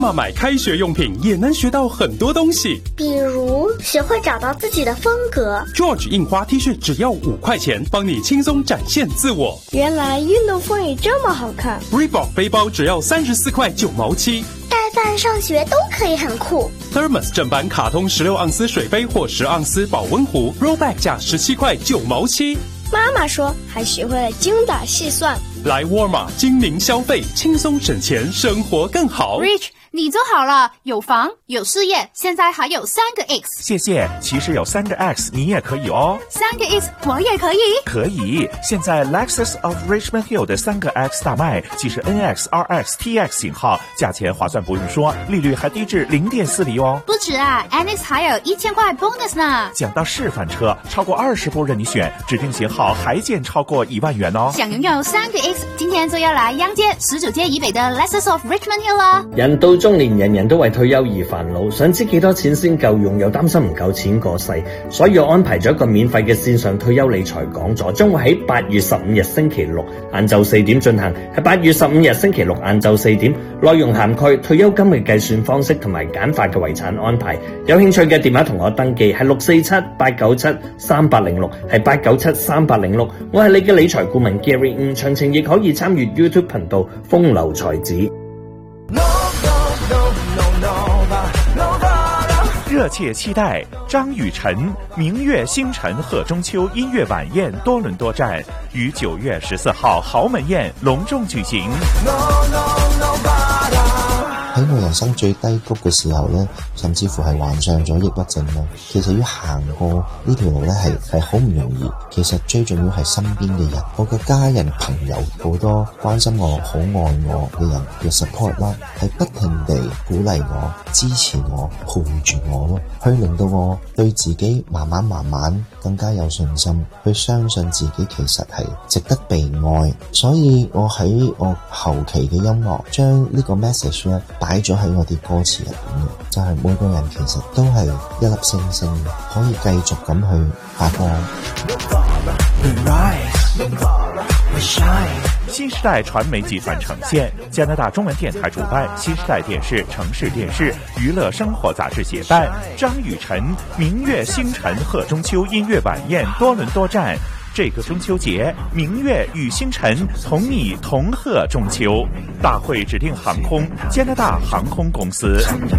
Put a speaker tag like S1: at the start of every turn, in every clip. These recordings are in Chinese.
S1: 妈买开学用品也能学到很多东西，
S2: 比如学会找到自己的风格。
S1: George 印花 T 恤只要5块钱，帮你轻松展现自我。
S2: 原来运动风也这么好看。
S1: Reebok 背包只要34块9毛7，
S2: 带饭上学都可以很酷。
S1: Thermos 正版卡通16盎司水杯或10盎司保温壶 Rollback 价17块9毛7。
S2: 妈妈说还学会了精打细算。
S1: 来沃尔玛精明消费，轻松省钱，生活更好。
S3: Rich， 你做好了，有房有事业，现在还有3个 X。
S4: 谢谢，其实有3个 X 你也可以哦。
S3: 3个 X 我也可以。
S4: 可以，现在 Lexus of Richmond Hill 的3个 X 大卖，既是 NX、RX、TX 型号，价钱划算不用说，利率还低至0.4厘哦。
S3: 不止啊 ，NX 还有1000块 bonus 呢。
S4: 讲到示范车，超过20部任你选，指定型號还见超过1万元哦。
S3: 想拥有3个 X， 今天就要来央街19街以北的 Lexus of Richmond Hill 啦。
S5: 人到中年，人人都為退休而煩惱，想知幾多錢先夠用，又擔心唔夠錢過世，所以我安排咗一個免費嘅線上退休理財講座，將會喺8月15日星期六晏晝4點進行，係8月15日星期六晏晝4點，內容涵蓋退休金嘅計算方式同埋簡化嘅遺產安排。有興趣嘅電話同我登記係647-897-3806，係897-3806。我係你嘅理財顧問 Gary， 詳情亦可以參與 YouTube 頻道風流才子。
S4: 熱切期待張雨晨明月星辰賀中秋音樂晚宴多倫多站於9月14號豪門宴隆重舉行。
S6: 喺我人生最低谷嘅時候呢，甚至乎係患上咗抑鬱症啦。其實要行過呢條路呢係好唔容易。其實最重要係身邊嘅人，我嘅家人朋友好多關心我、好愛我嘅人嘅 support 啦，係不停地鼓勵我、支持我、陪住我咯，去令到我對自己慢慢更加有信心，去相信自己其實係值得被愛。所以我喺我後期嘅音樂將呢個 message 咧擺咗喺我啲歌詞入邊嘅，就係每個人其實都係一粒星星，可以繼續咁去發光。
S4: 新時代傳媒集團呈現，加拿大中文電台主辦，新時代電視、城市電視、娛樂生活雜誌協辦，張雨晨明月星辰賀中秋音樂晚宴多倫多站。這個中秋節，明月與星辰同你同賀中秋。大會指定航空加拿大航空公司。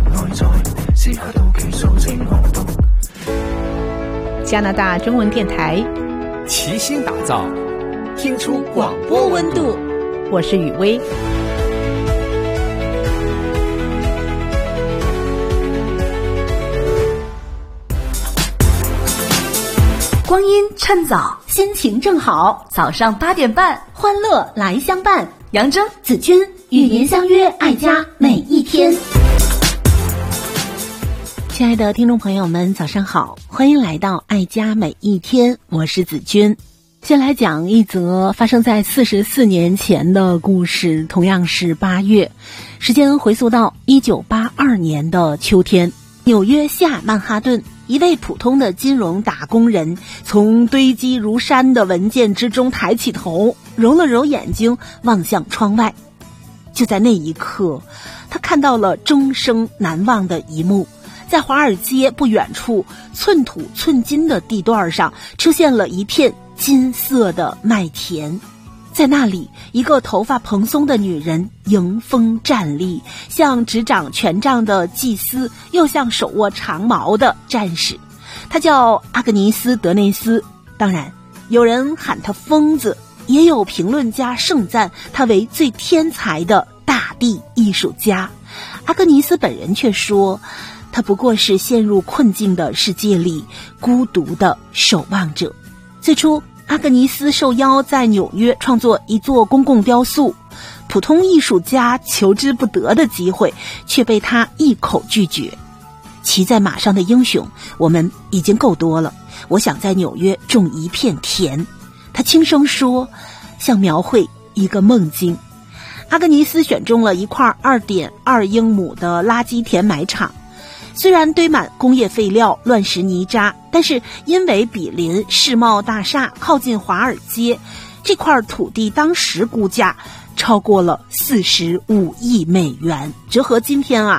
S7: 加拿大中文電台
S8: 齊心打造，聽出廣播溫度。
S7: 我是雨薇。
S9: 光阴趁早，心情正好，早上8點半，歡樂來相伴。楊錚、子君與您相約愛家每一天。
S7: 親愛的聽眾朋友們，早上好，歡迎來到愛家每一天，我是子君。先來講一則發生在44年前的故事，同樣是8月，時間回溯到1982年的秋天，紐約下曼哈頓，一位普通的金融打工人從堆積如山的文件之中抬起頭，揉了揉眼睛，望向窗外。就在那一刻，他看到了終生難忘的一幕。在華爾街不遠處，寸土寸金的地段上出現了一片金色的麥田。在那裡，一個頭髮蓬鬆的女人迎風站立，像執掌權杖的祭司，又像手握長矛的戰士。她叫阿格尼斯·德內斯，當然有人喊她瘋子，也有評論家盛讚她為最天才的大地藝術家。阿格尼斯本人卻說，她不過是陷入困境的世界裡孤獨的守望者。最初阿格尼斯受邀在紐約創作一座公共雕塑，普通藝術家求之不得的機會卻被他一口拒絕。騎在馬上的英雄我們已經夠多了，我想在紐約種一片田。他輕聲說，像描繪一個夢境。阿格尼斯選中了一塊2.2英畝的垃圾田埋場，雖然堆滿工業廢料、亂石泥渣，但是因為毗鄰世貿大廈，靠近華爾街，這塊土地當時估價超過了45億美元，折合今天